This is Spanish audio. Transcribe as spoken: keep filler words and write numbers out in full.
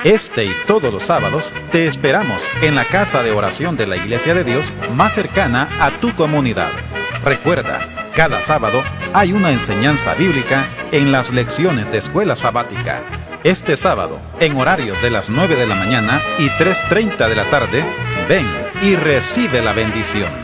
Este y todos los sábados te esperamos en la casa de oración de la Iglesia de Dios más cercana a tu comunidad. Recuerda, cada sábado hay una enseñanza bíblica en las lecciones de escuela sabática. Este sábado, en horarios de las nueve de la mañana y tres treinta de la tarde, ven y recibe la bendición.